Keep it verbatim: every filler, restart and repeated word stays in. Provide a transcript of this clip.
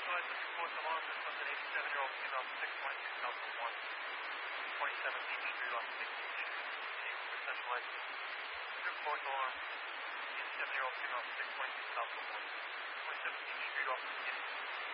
advise that the fourth alarm is with an eighty-seven-year-old female from six twenty-two South one, twenty-seven Beach Street on sixty-two. Chief for Central Exit. Your fourth alarm, eighty-seven-year-old female from six twenty-two South one, twenty-seven Beach Street off of sixty.